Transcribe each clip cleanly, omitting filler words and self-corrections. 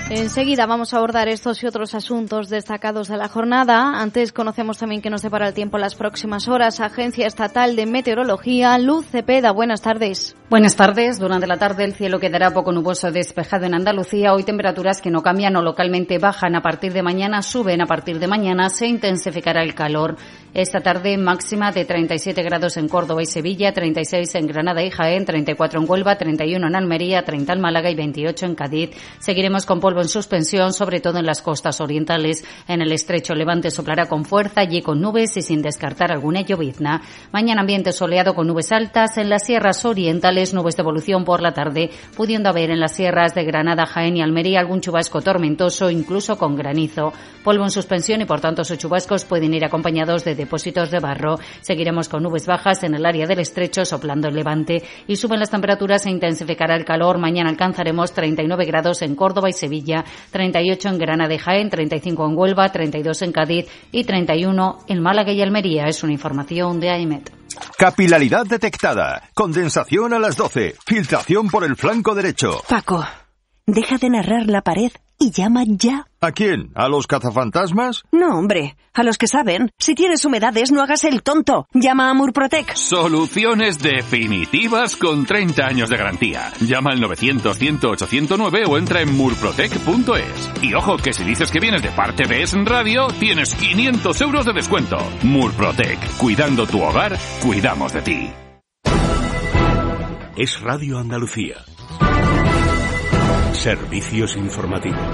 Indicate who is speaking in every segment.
Speaker 1: Enseguida vamos a abordar estos y otros asuntos destacados de la jornada. Antes conocemos también qué nos depara el tiempo en las próximas horas. Agencia Estatal de Meteorología, Luz Cepeda, buenas tardes.
Speaker 2: Buenas tardes. Durante la tarde el cielo quedará poco nuboso despejado en Andalucía. Hoy temperaturas que no cambian o localmente bajan a partir de mañana, suben a partir de mañana, se intensificará el calor. Esta tarde máxima de 37 grados en Córdoba y Sevilla, 36 en Granada y Jaén, 34 en Huelva, 31 en Almería, 30 en Málaga y 28 en Cádiz. Seguiremos con polvo en suspensión, sobre todo en las costas orientales. En el estrecho levante soplará con fuerza, allí con nubes y sin descartar alguna llovizna. Mañana ambiente soleado con nubes altas. En las sierras orientales, nubes de evolución por la tarde, pudiendo haber en las sierras de Granada, Jaén y Almería algún chubasco tormentoso, incluso con granizo. Polvo en suspensión y por tanto sus chubascos pueden ir acompañados de depósitos de barro. Seguiremos con nubes bajas en el área del estrecho, soplando el levante, y suben las temperaturas e intensificará el calor. Mañana alcanzaremos 39 grados en Córdoba y Sevilla, 38 en Granada y Jaén, 35 en Huelva, 32 en Cádiz y 31 en Málaga y Almería. Es una información de AEMET.
Speaker 3: Capilaridad detectada. Condensación a las 12. Filtración por el flanco derecho.
Speaker 4: Paco, deja de narrar la pared y llama ya.
Speaker 3: ¿A quién? ¿A los cazafantasmas?
Speaker 4: No, hombre, a los que saben. Si tienes humedades, no hagas el tonto. Llama a Murprotec.
Speaker 5: Soluciones definitivas con 30 años de garantía. Llama al 900-100-809 o entra en murprotec.es. Y ojo, que si dices que vienes de parte de Es Radio, tienes 500 euros de descuento. Murprotec. Cuidando tu hogar, cuidamos de ti.
Speaker 6: Es Radio Andalucía. Servicios informativos.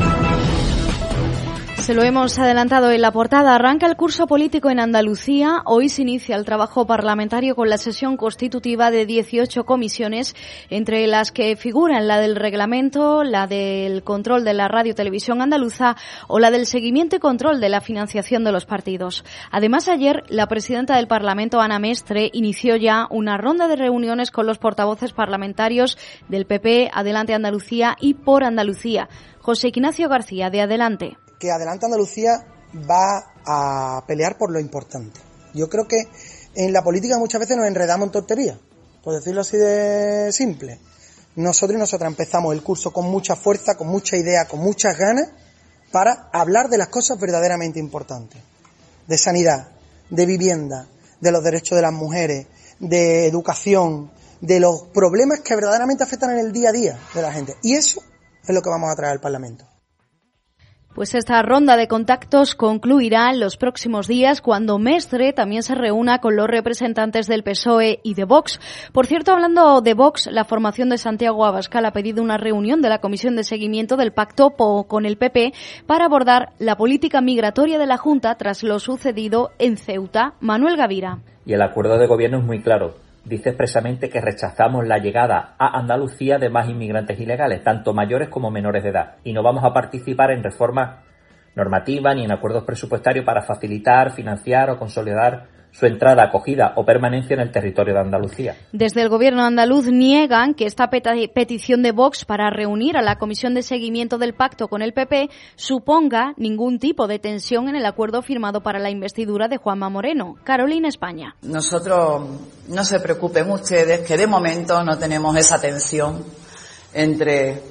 Speaker 1: Se lo hemos adelantado en la portada. Arranca el curso político en Andalucía. Hoy se inicia el trabajo parlamentario con la sesión constitutiva de 18 comisiones, entre las que figuran la del reglamento, la del control de la radio-televisión andaluza o la del seguimiento y control de la financiación de los partidos. Además, ayer la presidenta del Parlamento, Ana Mestre, inició ya una ronda de reuniones con los portavoces parlamentarios del PP, Adelante Andalucía y Por Andalucía. José Ignacio García, de Adelante.
Speaker 7: Que Adelante Andalucía va a pelear por lo importante. Yo creo que en la política muchas veces nos enredamos en tonterías, por decirlo así de simple. Nosotros y nosotras empezamos el curso con mucha fuerza, con mucha idea, con muchas ganas, para hablar de las cosas verdaderamente importantes. De sanidad, de vivienda, de los derechos de las mujeres, de educación, de los problemas que verdaderamente afectan en el día a día de la gente. Y eso es lo que vamos a traer al Parlamento.
Speaker 1: Pues esta ronda de contactos concluirá en los próximos días, cuando Mestre también se reúna con los representantes del PSOE y de Vox. Por cierto, hablando de Vox, la formación de Santiago Abascal ha pedido una reunión de la Comisión de Seguimiento del Pacto con el PP para abordar la política migratoria de la Junta tras lo sucedido en Ceuta. Manuel Gavira.
Speaker 8: Y el acuerdo de gobierno es muy claro. Dice expresamente que rechazamos la llegada a Andalucía de más inmigrantes ilegales, tanto mayores como menores de edad, y no vamos a participar en reformas normativas ni en acuerdos presupuestarios para facilitar, financiar o consolidar su entrada, acogida o permanencia en el territorio de Andalucía.
Speaker 1: Desde el gobierno andaluz niegan que esta petición de Vox para reunir a la Comisión de Seguimiento del Pacto con el PP suponga ningún tipo de tensión en el acuerdo firmado para la investidura de Juanma Moreno. Carolina España.
Speaker 9: Nosotros, no se preocupen ustedes, que de momento no tenemos esa tensión entre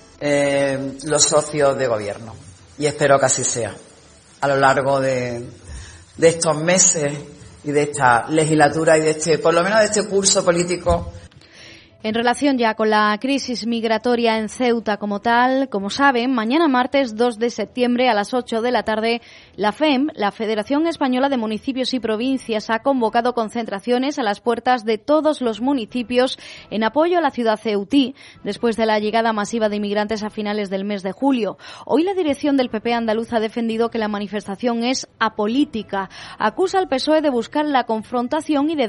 Speaker 9: los socios de gobierno. Y espero que así sea. A lo largo de estos meses y de esta legislatura y por lo menos de este curso político.
Speaker 1: En relación ya con la crisis migratoria en Ceuta como tal, como saben, mañana martes 2 de septiembre a las 8 de la tarde, la FEM, la Federación Española de Municipios y Provincias, ha convocado concentraciones a las puertas de todos los municipios en apoyo a la ciudad ceutí, después de la llegada masiva de inmigrantes a finales del mes de julio. Hoy la dirección del PP andaluz ha defendido que la manifestación es apolítica. Acusa al PSOE de buscar la confrontación y de